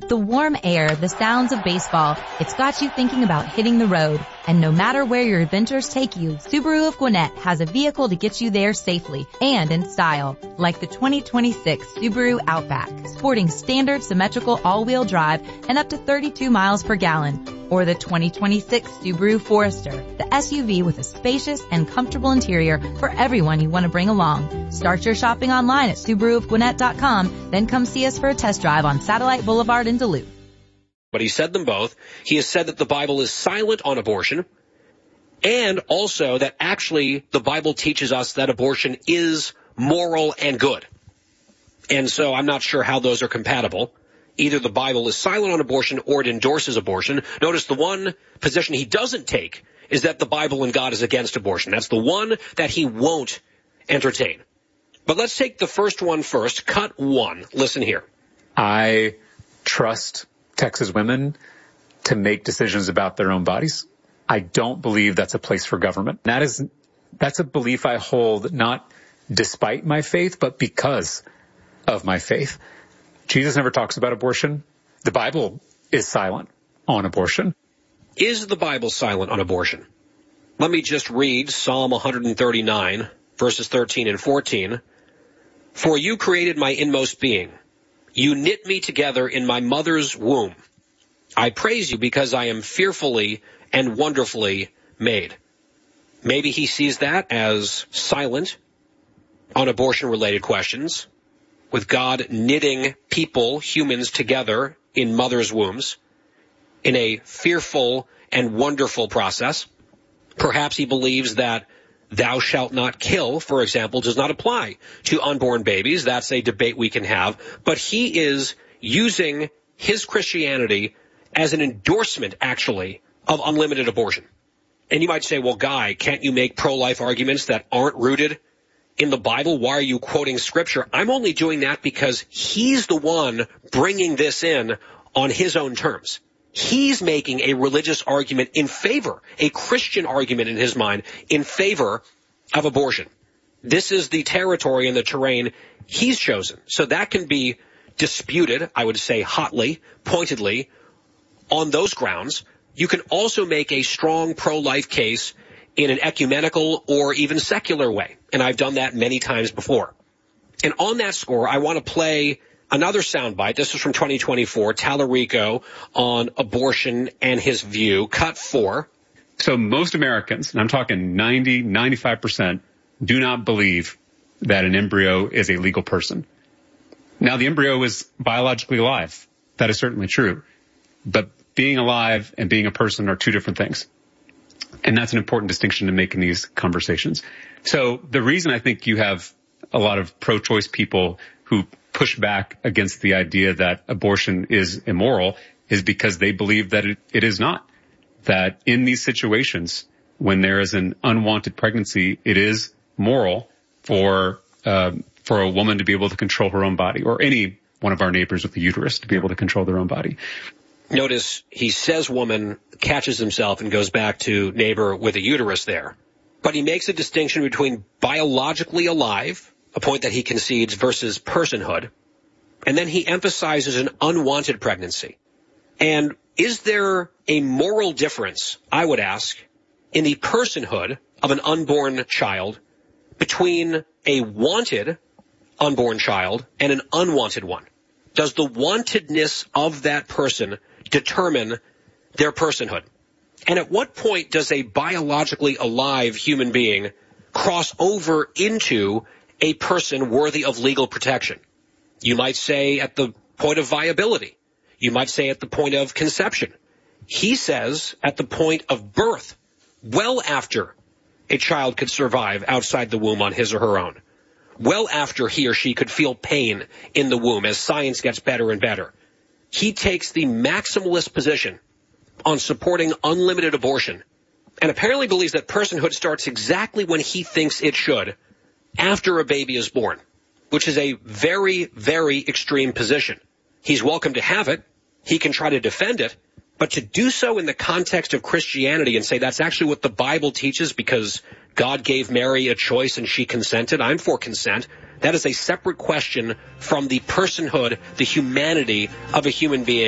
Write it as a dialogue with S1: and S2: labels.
S1: the warm air, the sounds of baseball, it's got you thinking about hitting the road. And no matter where your adventures take you, Subaru of Gwinnett has a vehicle to get you there safely and in style. Like the 2026 Subaru Outback, sporting standard symmetrical all-wheel drive and up to 32 miles per gallon. Or the 2026 Subaru Forester, the SUV with a spacious and comfortable interior for everyone you want to bring along. Start your shopping online at SubaruofGwinnett.com, then come see us for a test drive on Satellite Boulevard in Duluth.
S2: But he said them both. He has said that the Bible is silent on abortion, and also that actually the Bible teaches us that abortion is moral and good. And so I'm not sure how those are compatible. Either the Bible is silent on abortion or it endorses abortion. Notice the one position he doesn't take is that the Bible and God is against abortion. That's the one that he won't entertain. But let's take the first one first. Cut one. Listen here.
S3: I trust Texas women to make decisions about their own bodies. I don't believe that's a place for government. That's a belief I hold not despite my faith, but because of my faith. Jesus never talks about abortion. The Bible is silent on abortion.
S2: Is the Bible silent on abortion? Let me just read Psalm 139, verses 13 and 14. For you created my inmost being. You knit me together in my mother's womb. I praise you because I am fearfully and wonderfully made. Maybe he sees that as silent on abortion-related questions, with God knitting people, humans, together in mothers' wombs in a fearful and wonderful process. Perhaps he believes that thou shalt not kill, for example, does not apply to unborn babies. That's a debate we can have. But he is using his Christianity as an endorsement, actually, of unlimited abortion. And you might say, well, Guy, can't you make pro-life arguments that aren't rooted in the Bible? Why are you quoting Scripture? I'm only doing that because he's the one bringing this in on his own terms. He's making a religious argument in favor, a Christian argument in his mind, in favor of abortion. This is the territory and the terrain he's chosen. So that can be disputed, I would say hotly, pointedly, on those grounds. You can also make a strong pro-life case in an ecumenical or even secular way. And I've done that many times before. And on that score, I want to play another soundbite. This is from 2024, Tallarico on abortion and his view. Cut 4.
S4: So most Americans, and I'm talking 90, 95%, do not believe that an embryo is a legal person. Now, the embryo is biologically alive. That is certainly true. But being alive and being a person are two different things. And that's an important distinction to make in these conversations. So the reason I think you have a lot of pro-choice people who push back against the idea that abortion is immoral is because they believe that it is not. That in these situations, when there is an unwanted pregnancy, it is moral for a woman to be able to control her own body, or any one of our neighbors with a uterus to be able to control their own body.
S2: Notice he says woman, catches himself and goes back to neighbor with a uterus there. But he makes a distinction between biologically alive, a point that he concedes, versus personhood. And then he emphasizes an unwanted pregnancy. And is there a moral difference, I would ask, in the personhood of an unborn child between a wanted unborn child and an unwanted one? Does the wantedness of that person determine their personhood? And at what point does a biologically alive human being cross over into a person worthy of legal protection? You might say at the point of viability. You might say at the point of conception. He says at the point of birth, well after a child could survive outside the womb on his or her own, well after he or she could feel pain in the womb as science gets better and better. He takes the maximalist position on supporting unlimited abortion and apparently believes that personhood starts exactly when he thinks it should, after a baby is born, which is a very, very extreme position. He's welcome to have it. He can try to defend it. But to do so in the context of Christianity and say that's actually what the Bible teaches because God gave Mary a choice and she consented, I'm for consent, that is a separate question from the personhood, the humanity of a human being.